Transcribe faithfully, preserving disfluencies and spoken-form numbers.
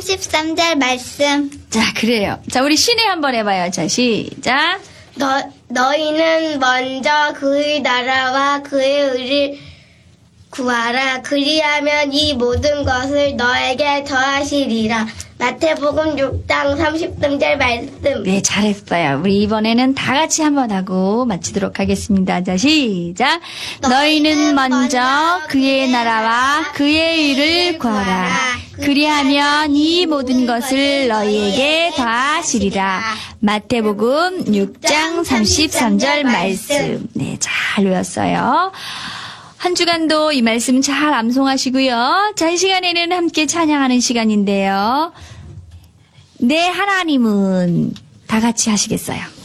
삼십삼 절 말씀. 자, 그래요. 자, 우리 신혜 한번 해봐요. 자, 시작. 너, 너희는 먼저 그의 나라와 그의 의를 구하라. 그리하면 이 모든 것을 너에게 더하시리라. 마태복음 육 장 삼십삼 절 말씀. 네, 잘했어요. 우리 이번에는 다 같이 한번 하고 마치도록 하겠습니다. 자, 시작. 너희는 먼저 그의 나라와 그의 의를 구하라. 그리하면 이 모든 것을 너희에게 더하시리라. 마태복음 육 장 삼십삼 절 말씀. 네, 잘 외웠어요. 한 주간도 이 말씀 잘 암송하시고요. 자, 이 시간에는 함께 찬양하는 시간인데요. 내 하나님은 다 같이 하시겠어요?